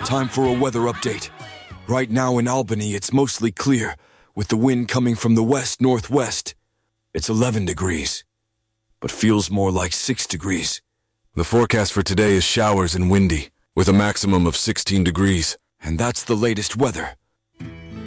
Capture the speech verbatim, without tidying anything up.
Time for a weather update. Right now in Albany, it's mostly clear, with the wind coming from the west-northwest. It's eleven degrees, but feels more like six degrees. The forecast for today is showers and windy, with a maximum of sixteen degrees. And that's the latest weather.